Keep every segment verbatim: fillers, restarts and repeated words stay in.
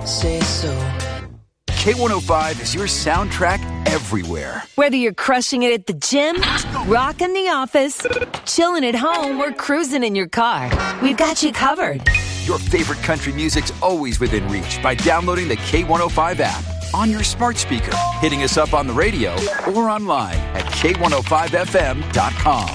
say so. K one oh five is your soundtrack everywhere. Whether you're crushing it at the gym, rocking the office, chilling at home, or cruising in your car, we've got you covered. Your favorite country music's always within reach by downloading the K one oh five app on your smart speaker, hitting us up on the radio, or online at K one oh five F M dot com.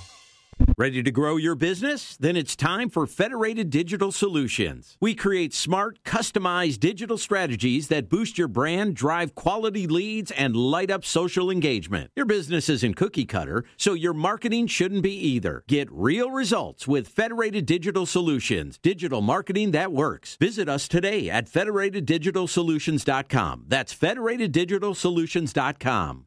Ready to grow your business? Then it's time for Federated Digital Solutions. We create smart, customized digital strategies that boost your brand, drive quality leads, and light up social engagement. Your business isn't cookie cutter, so your marketing shouldn't be either. Get real results with Federated Digital Solutions, digital marketing that works. Visit us today at Federated Digital Solutions dot com. That's Federated Digital Solutions dot com.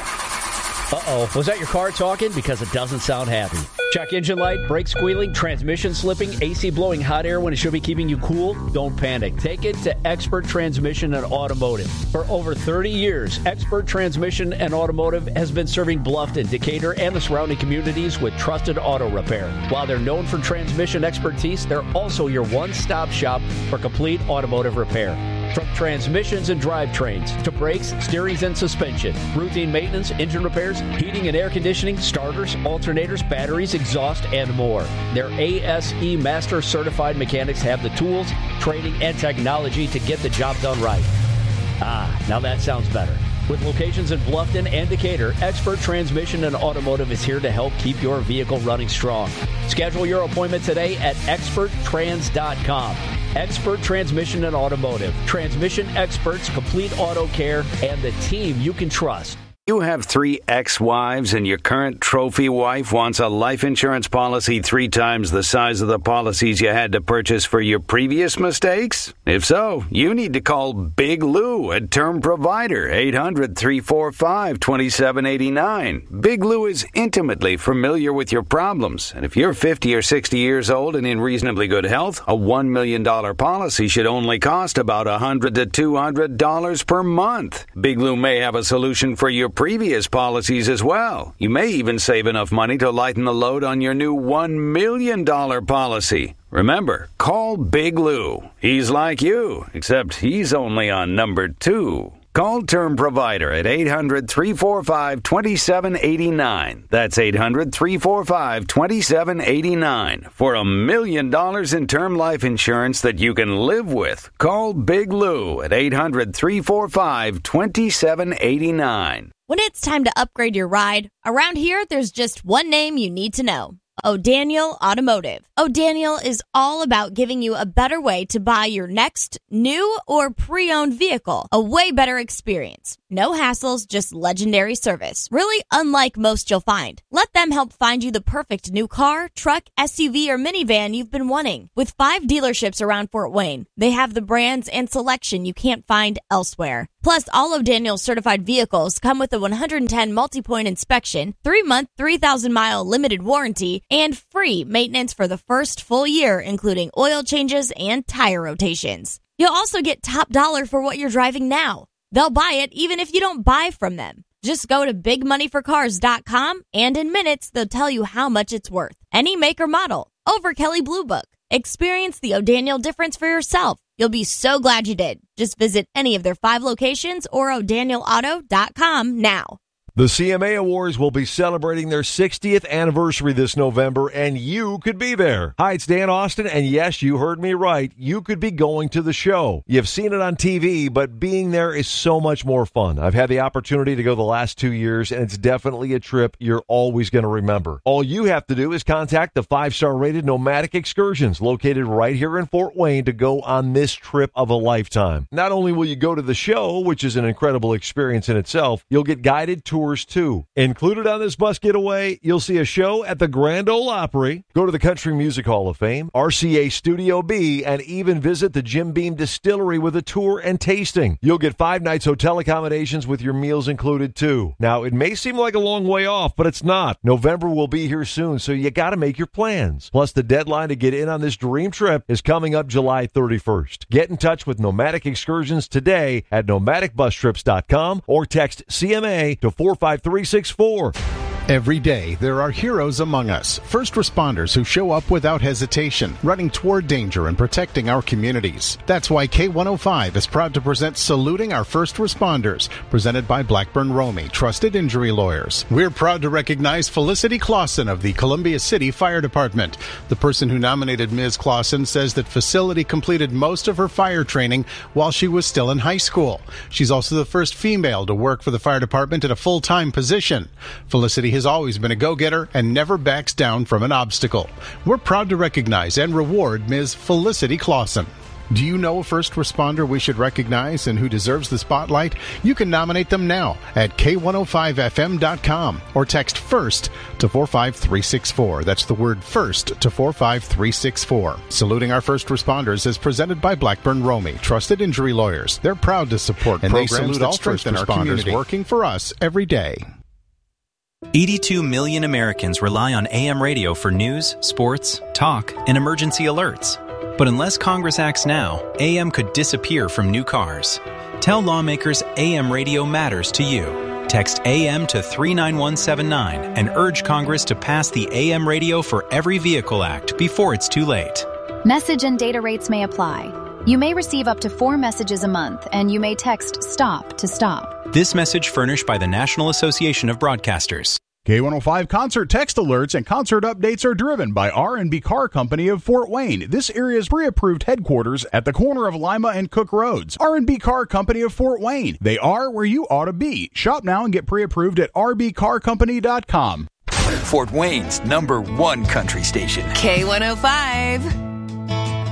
Uh-oh. Was that your car talking? Because it doesn't sound happy. Check engine light, brake squealing, transmission slipping, A C blowing hot air when it should be keeping you cool? Don't panic. Take it to Expert Transmission and Automotive. For over thirty years, Expert Transmission and Automotive has been serving Bluffton, Decatur, and the surrounding communities with trusted auto repair. While they're known for transmission expertise, they're also your one-stop shop for complete automotive repair. From transmissions and drivetrains to brakes, steerings, and suspension, routine maintenance, engine repairs, heating and air conditioning, starters, alternators, batteries, exhaust, and more. Their A S E Master Certified mechanics have the tools, training, and technology to get the job done right. Ah, now that sounds better. With locations in Bluffton and Decatur, Expert Transmission and Automotive is here to help keep your vehicle running strong. Schedule your appointment today at expert trans dot com. Expert Transmission and Automotive. Transmission experts, complete auto care, and the team you can trust. You have three ex-wives and your current trophy wife wants a life insurance policy three times the size of the policies you had to purchase for your previous mistakes? If so, you need to call Big Lou at Term Provider, eight hundred, three four five, two seven eight nine. Big Lou is intimately familiar with your problems, and if you're fifty or sixty years old and in reasonably good health, a one million dollars policy should only cost about one hundred to two hundred dollars per month. Big Lou may have a solution for your previous policies as well. You may even save enough money to lighten the load on your new one million dollars policy. Remember, call Big Lou. He's like you, except he's only on number two. Call Term Provider at eight hundred, three four five, two seven eight nine. That's eight hundred, three four five, two seven eight nine. For a million dollars in term life insurance that you can live with. Call Big Lou at eight hundred, three four five, two seven eight nine. When it's time to upgrade your ride, around here there's just one name you need to know. O'Daniel Automotive. O'Daniel is all about giving you a better way to buy your next new or pre-owned vehicle. A way better experience. No hassles, just legendary service. Really unlike most you'll find. Let them help find you the perfect new car, truck, S U V, or minivan you've been wanting. With five dealerships around Fort Wayne, they have the brands and selection you can't find elsewhere. Plus, all O'Daniel's certified vehicles come with a one hundred ten multi-point inspection, three-month, three thousand mile limited warranty, and free maintenance for the first full year, including oil changes and tire rotations. You'll also get top dollar for what you're driving now. They'll buy it even if you don't buy from them. Just go to big money for cars dot com, and in minutes, they'll tell you how much it's worth. Any make or model. Over Kelley Blue Book. Experience the O'Daniel difference for yourself. You'll be so glad you did. Just visit any of their five locations or o'daniel auto dot com now. The C M A Awards will be celebrating their sixtieth anniversary this November, and you could be there. Hi, it's Dan Austin, and yes, you heard me right. You could be going to the show. You've seen it on T V, but being there is so much more fun. I've had the opportunity to go the last two years, and it's definitely a trip you're always going to remember. All you have to do is contact the five-star rated Nomadic Excursions, located right here in Fort Wayne, to go on this trip of a lifetime. Not only will you go to the show, which is an incredible experience in itself, you'll get guided tours too. Included on this bus getaway, you'll see a show at the Grand Ole Opry, go to the Country Music Hall of Fame, R C A Studio B, and even visit the Jim Beam Distillery with a tour and tasting. You'll get five nights hotel accommodations with your meals included too. Now, it may seem like a long way off, but it's not. November will be here soon, so you got to make your plans. Plus, the deadline to get in on this dream trip is coming up July thirty-first. Get in touch with Nomadic Excursions today at nomadic bus trips dot com or text C M A to four five three six four. Every day, there are heroes among us, first responders who show up without hesitation, running toward danger and protecting our communities. That's why K one oh five is proud to present Saluting Our First Responders, presented by Blackburn Romey, Trusted Injury Lawyers. We're proud to recognize Felicity Clausen of the Columbia City Fire Department. The person who nominated Miz Clausen says that Felicity completed most of her fire training while she was still in high school. She's also the first female to work for the fire department at a full-time position. Felicity has always been a go-getter and never backs down from an obstacle. We're proud to recognize and reward Miz Felicity Clausen. Do you know a first responder we should recognize and who deserves the spotlight? You can nominate them now at K one oh five F M dot com or text FIRST to four five three six four. That's the word FIRST to four five three six four. Saluting Our First Responders is presented by Blackburn Romey, Trusted Injury Lawyers. They're proud to support and programs they salute that all strengthen our community, working for us every day. eighty-two million Americans rely on A M radio for news, sports, talk, and emergency alerts. But unless Congress acts now, A M could disappear from new cars. Tell lawmakers A M radio matters to you. Text A M to three nine one seven nine and urge Congress to pass the A M Radio for Every Vehicle Act before it's too late. Message and data rates may apply. You may receive up to four messages a month, and you may text STOP to stop. This message furnished by the National Association of Broadcasters. K one oh five concert text alerts and concert updates are driven by R and B Car Company of Fort Wayne, this area's pre-approved headquarters at the corner of Lima and Cook Roads. R and B Car Company of Fort Wayne. They are where you ought to be. Shop now and get pre-approved at r b car company dot com. Fort Wayne's number one country station. K one oh five.